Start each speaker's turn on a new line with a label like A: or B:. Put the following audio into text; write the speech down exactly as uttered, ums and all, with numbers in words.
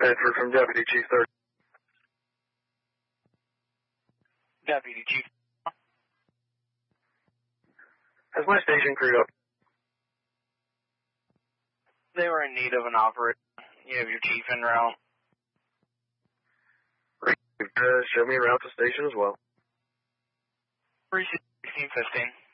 A: Bedford from Deputy Chief thirty.
B: Deputy Chief.
A: Has my station crewed up?
B: They were in need of an operator. You have your chief en route.
A: Uh, show me around the station as well.
B: sixteen fifteen.